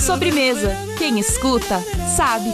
sobremesa. Quem escuta, sabe.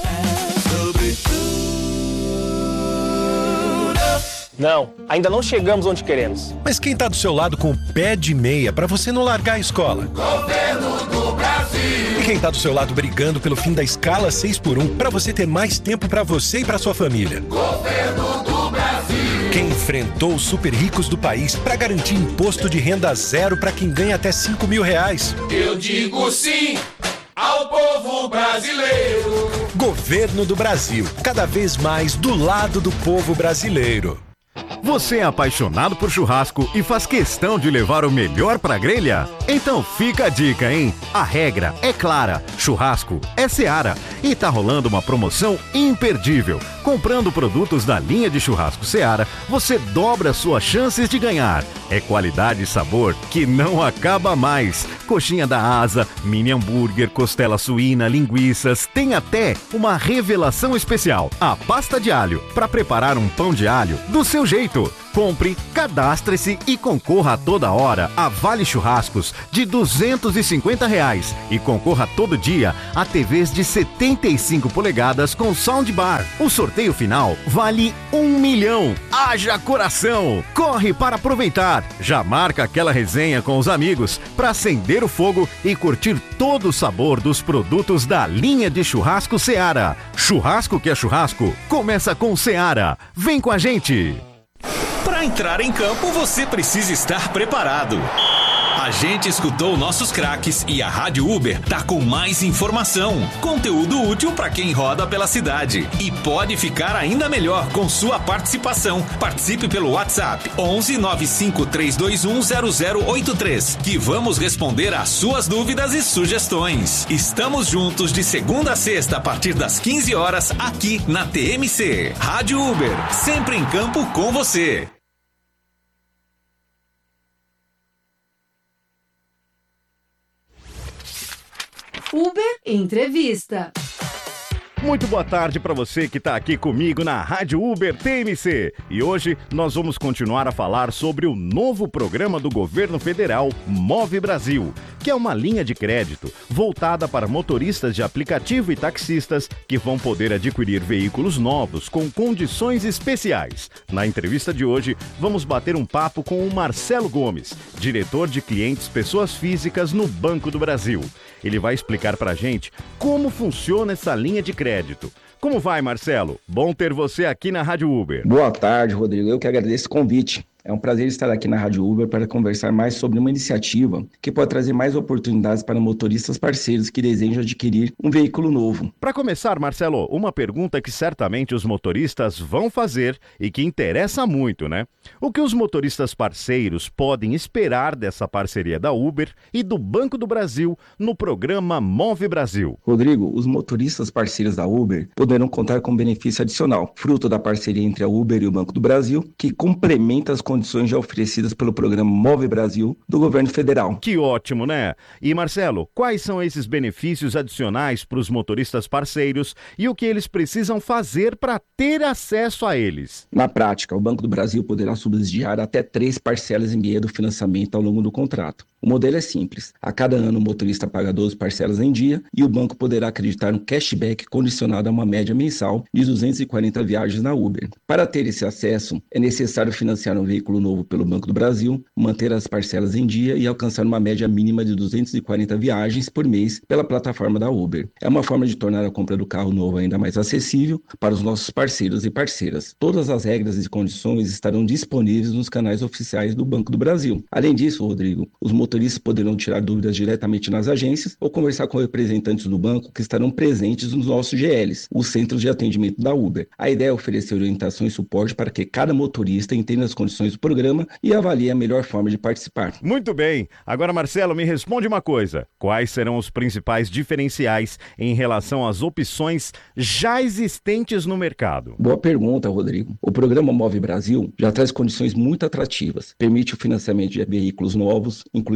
Não, ainda não chegamos onde queremos. Mas quem tá do seu lado com o pé de meia pra você não largar a escola? Governo do Brasil. E quem tá do seu lado brigando pelo fim da escala 6x1 pra você ter mais tempo pra você e pra sua família? Governo do Brasil. Quem enfrentou os super ricos do país pra garantir imposto de renda zero pra quem ganha até R$5.000? Eu digo sim ao povo brasileiro. Governo do Brasil, cada vez mais do lado do povo brasileiro. Você é apaixonado por churrasco e faz questão de levar o melhor pra grelha? Então fica a dica, hein? A regra é clara, churrasco é Seara. E tá rolando uma promoção imperdível. Comprando produtos da linha de churrasco Seara, você dobra suas chances de ganhar. É qualidade e sabor que não acaba mais. Coxinha da asa, mini hambúrguer, costela suína, linguiças. Tem até uma revelação especial, a pasta de alho, para preparar um pão de alho do seu jeito. Compre, cadastre-se e concorra a toda hora a vale churrascos de R$250 e concorra todo dia a TVs de 75 polegadas com soundbar. O sorteio final vale R$1 milhão. Haja coração! Corre para aproveitar. Já marca aquela resenha com os amigos para acender o fogo e curtir todo o sabor dos produtos da linha de churrasco Seara. Churrasco que é churrasco, começa com Seara. Vem com a gente! Para entrar em campo, você precisa estar preparado. A gente escutou nossos craques e a Rádio Uber tá com mais informação, conteúdo útil para quem roda pela cidade. E pode ficar ainda melhor com sua participação. Participe pelo WhatsApp 11 95 321 0083, que vamos responder às suas dúvidas e sugestões. Estamos juntos de segunda a sexta a partir das 15 horas aqui na TMC. Rádio Uber, sempre em campo com você. Uber Entrevista. Muito boa tarde para você que está aqui comigo na Rádio Uber TMC. E hoje nós vamos continuar a falar sobre o novo programa do governo federal Move Brasil, que é uma linha de crédito voltada para motoristas de aplicativo e taxistas que vão poder adquirir veículos novos com condições especiais. Na entrevista de hoje, vamos bater um papo com o Marcelo Gomes, diretor de clientes pessoas físicas no Banco do Brasil. Ele vai explicar pra gente como funciona essa linha de crédito. Como vai, Marcelo? Bom ter você aqui na Rádio Uber. Boa tarde, Rodrigo. Eu que agradeço o convite. É um prazer estar aqui na Rádio Uber para conversar mais sobre uma iniciativa que pode trazer mais oportunidades para motoristas parceiros que desejam adquirir um veículo novo. Para começar, Marcelo, uma pergunta que certamente os motoristas vão fazer e que interessa muito, né? O que os motoristas parceiros podem esperar dessa parceria da Uber e do Banco do Brasil no programa Move Brasil? Rodrigo, os motoristas parceiros da Uber poderão contar com benefício adicional, fruto da parceria entre a Uber e o Banco do Brasil, que complementa as condições já oferecidas pelo programa Move Brasil do governo federal. Que ótimo, né? E Marcelo, quais são esses benefícios adicionais para os motoristas parceiros e o que eles precisam fazer para ter acesso a eles? Na prática, o Banco do Brasil poderá subsidiar até 3 parcelas em dia do financiamento ao longo do contrato. O modelo é simples. A cada ano o motorista paga 12 parcelas em dia e o banco poderá acreditar um cashback condicionado a uma média mensal de 240 viagens na Uber. Para ter esse acesso, é necessário financiar um veículo novo pelo Banco do Brasil, manter as parcelas em dia e alcançar uma média mínima de 240 viagens por mês pela plataforma da Uber. É uma forma de tornar a compra do carro novo ainda mais acessível para os nossos parceiros e parceiras. Todas as regras e condições estarão disponíveis nos canais oficiais do Banco do Brasil. Além disso, Rodrigo, os motoristas poderão tirar dúvidas diretamente nas agências ou conversar com representantes do banco que estarão presentes nos nossos GLs, os Centros de Atendimento da Uber. A ideia é oferecer orientação e suporte para que cada motorista entenda as condições do programa e avalie a melhor forma de participar. Muito bem. Agora, Marcelo, me responde uma coisa. Quais serão os principais diferenciais em relação às opções já existentes no mercado? Boa pergunta, Rodrigo. O programa Move Brasil já traz condições muito atrativas. Permite o financiamento de veículos novos, inclui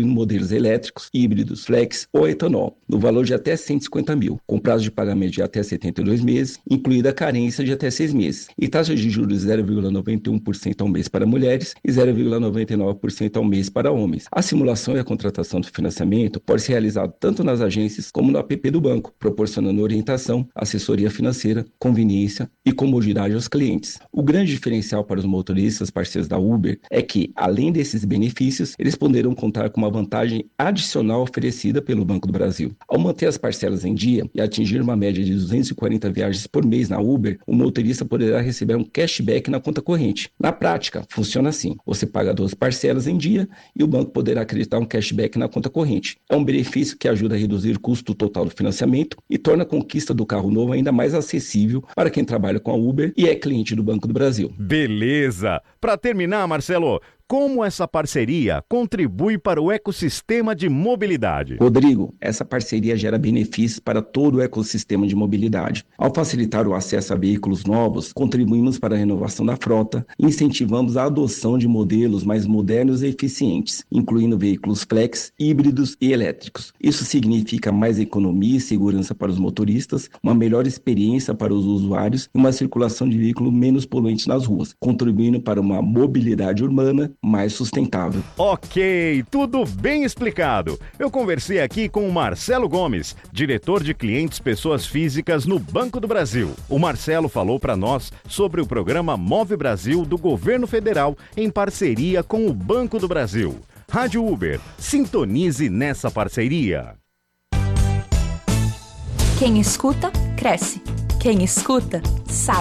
incluindo modelos elétricos, híbridos, flex ou etanol, no valor de até 150 mil, com prazo de pagamento de até 72 meses, incluída a carência de até 6 meses, e taxa de juros 0,91% ao mês para mulheres e 0,99% ao mês para homens. A simulação e a contratação do financiamento pode ser realizada tanto nas agências como no app do banco, proporcionando orientação, assessoria financeira, conveniência e comodidade aos clientes. O grande diferencial para os motoristas parceiros da Uber é que, além desses benefícios, eles poderão contar com uma vantagem adicional oferecida pelo Banco do Brasil. Ao manter as parcelas em dia e atingir uma média de 240 viagens por mês na Uber, o motorista poderá receber um cashback na conta corrente. Na prática, funciona assim: você paga 12 parcelas em dia e o banco poderá acreditar um cashback na conta corrente. É um benefício que ajuda a reduzir o custo total do financiamento e torna a conquista do carro novo ainda mais acessível para quem trabalha com a Uber e é cliente do Banco do Brasil. Beleza! Para terminar, Marcelo, como essa parceria contribui para o ecossistema de mobilidade? Rodrigo, essa parceria gera benefícios para todo o ecossistema de mobilidade. Ao facilitar o acesso a veículos novos, contribuímos para a renovação da frota e incentivamos a adoção de modelos mais modernos e eficientes, incluindo veículos flex, híbridos e elétricos. Isso significa mais economia e segurança para os motoristas, uma melhor experiência para os usuários e uma circulação de veículos menos poluentes nas ruas, contribuindo para uma mobilidade urbana mais sustentável. Ok, tudo bem explicado. Eu conversei aqui com o Marcelo Gomes, diretor de clientes pessoas físicas no Banco do Brasil. O Marcelo falou para nós sobre o programa Move Brasil do Governo Federal em parceria com o Banco do Brasil. Rádio Uber, sintonize nessa parceria. Quem escuta, cresce. Quem escuta, sabe.